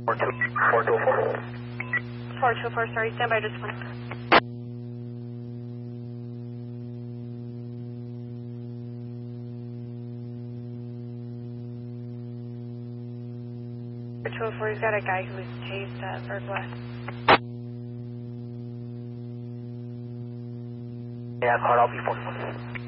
4204. 424, sorry, stand by just one. He's got a guy who was tased at Berg West. Yeah, caught all people.